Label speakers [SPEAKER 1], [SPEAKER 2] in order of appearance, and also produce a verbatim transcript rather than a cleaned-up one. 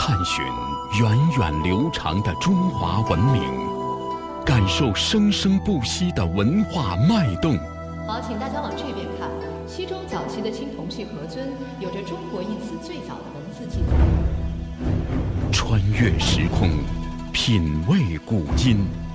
[SPEAKER 1] 探寻源远流长的中华文明，感受生生不息的文化脉动。
[SPEAKER 2] 好，请大家往这边看。西周早期的青铜器盒尊有着“中国”一词最早的文字记载。
[SPEAKER 1] 穿越时空，品味古今。